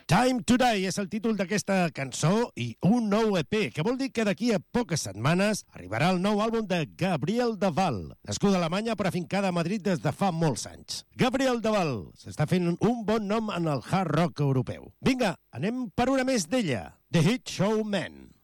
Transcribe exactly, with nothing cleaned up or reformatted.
Time to Die és el títol d'aquesta cançó i un nou E P, que vol dir que d'aquí a poques setmanes arribarà el nou àlbum de Gabriel Deval, nascuda a Alemanya però afincada a Madrid des de fa molts anys. Gabriel Deval s'està fent un bon nom en el hard rock europeu. Vinga, anem per una més d'ella, The Hit Show Man.